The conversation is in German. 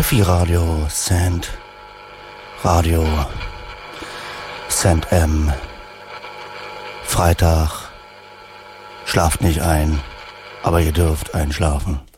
Defi Radio, Sand Radio, Sand M. Freitag. Schlaft nicht ein, aber ihr dürft einschlafen.